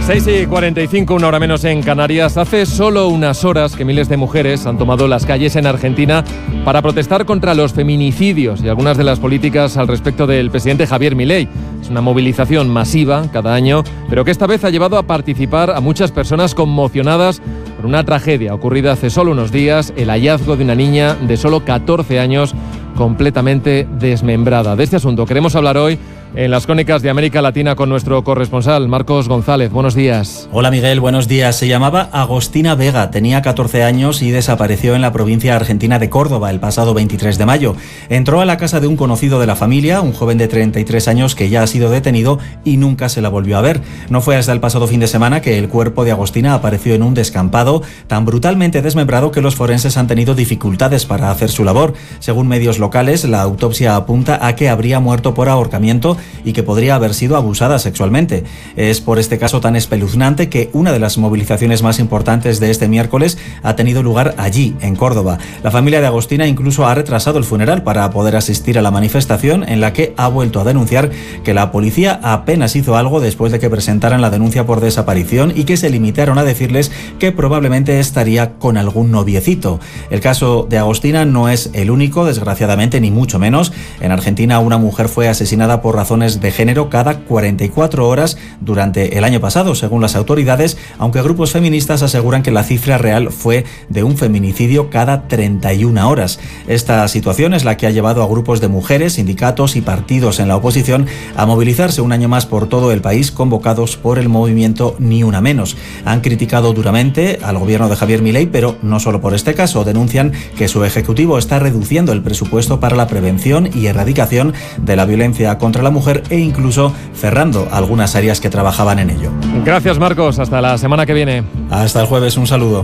6:45, una hora menos en Canarias. Hace solo unas horas que miles de mujeres han tomado las calles en Argentina para protestar contra los feminicidios y algunas de las políticas al respecto del presidente Javier Milei. Es una movilización masiva cada año, pero que esta vez ha llevado a participar a muchas personas conmocionadas por una tragedia ocurrida hace solo unos días, el hallazgo de una niña de solo 14 años completamente desmembrada. De este asunto queremos hablar hoy en las Crónicas de América Latina con nuestro corresponsal Marcos González. Buenos días. Hola Miguel, buenos días. Se llamaba Agostina Vega, tenía 14 años y desapareció en la provincia argentina de Córdoba el pasado 23 de mayo. Entró a la casa de un conocido de la familia, un joven de 33 años que ya ha sido detenido y nunca se la volvió a ver. No fue hasta el pasado fin de semana que el cuerpo de Agostina apareció en un descampado tan brutalmente desmembrado que los forenses han tenido dificultades para hacer su labor. Según medios locales, la autopsia apunta a que habría muerto por ahorcamiento y que podría haber sido abusada sexualmente. Es por este caso tan espeluznante que una de las movilizaciones más importantes de este miércoles ha tenido lugar allí, en Córdoba. La familia de Agostina incluso ha retrasado el funeral para poder asistir a la manifestación, en la que ha vuelto a denunciar que la policía apenas hizo algo después de que presentaran la denuncia por desaparición y que se limitaron a decirles que probablemente estaría con algún noviecito. El caso de Agostina no es el único, desgraciadamente, ni mucho menos. En Argentina, una mujer fue asesinada por razones de género cada 44 horas durante el año pasado, según las autoridades, aunque grupos feministas aseguran que la cifra real fue de un feminicidio cada 31 horas. Esta situación es la que ha llevado a grupos de mujeres, sindicatos y partidos en la oposición a movilizarse un año más por todo el país, convocados por el movimiento Ni Una Menos. Han criticado duramente al gobierno de Javier Milei, pero no solo por este caso. Denuncian que su ejecutivo está reduciendo el presupuesto para la prevención y erradicación de la violencia contra la mujer e incluso cerrando algunas áreas que trabajaban en ello. Gracias, Marcos. Hasta la semana que viene. Hasta el jueves. Un saludo.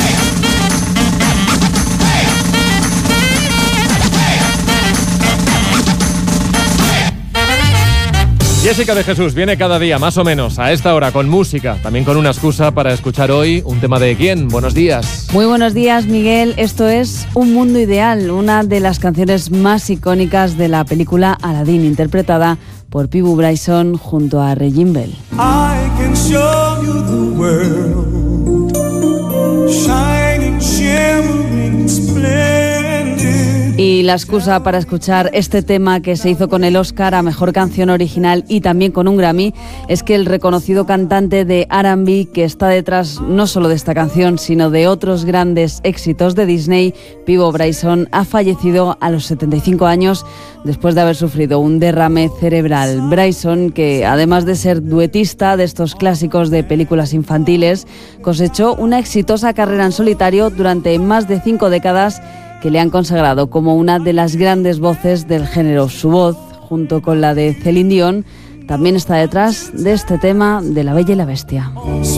Jessica de Jesús viene cada día, más o menos, a esta hora, con música, también con una excusa para escuchar hoy un tema de ¿quién? Buenos días. Muy buenos días, Miguel. Esto es Un Mundo Ideal, una de las canciones más icónicas de la película Aladdin, interpretada por Peabo Bryson junto a Regine Bell. I can show you the world, shining, shimmering, splendid. Y la excusa para escuchar este tema, que se hizo con el Oscar a Mejor Canción Original y también con un Grammy, es que el reconocido cantante de R&B que está detrás no solo de esta canción, sino de otros grandes éxitos de Disney, Peabo Bryson, ha fallecido a los 75 años después de haber sufrido un derrame cerebral. Bryson, que además de ser duetista de estos clásicos de películas infantiles, cosechó una exitosa carrera en solitario durante más de 5 décadas que le han consagrado como una de las grandes voces del género. Su voz, junto con la de Celine Dion, también está detrás de este tema de La Bella y la Bestia.